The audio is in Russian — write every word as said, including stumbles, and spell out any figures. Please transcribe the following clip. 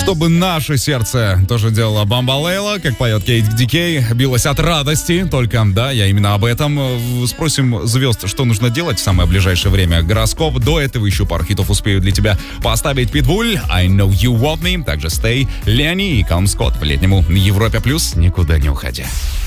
Чтобы наше сердце тоже делало Бамбалейла, как поет Кейт Ди Кей, билось от радости. Только, да, я именно об этом. Спросим звезд, что нужно делать в самое ближайшее время. Гороскоп. До этого еще пару хитов успею для тебя поставить. Питбуль, I Know You Want Me, также Stay, Леони и Калм Скотт. По-летнему на Европе Плюс. Никуда не уходя.